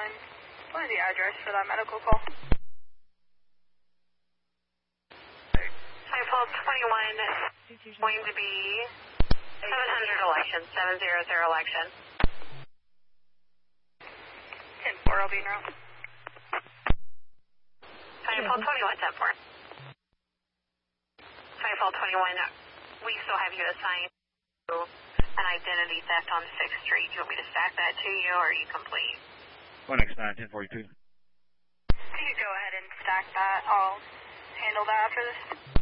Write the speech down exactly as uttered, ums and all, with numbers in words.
one. What is the address for that medical call? five twelve twenty-one is going to be seven hundred election, seven hundred election. ten four, I'll be in route. five twelve twenty-one, ten four. five twelve twenty-one, we still have you assigned to an identity theft on sixth street. Do you want me to stack that to you, or are you complete? one X nine, ten forty-two. You could go ahead and stack that. I'll handle that after this.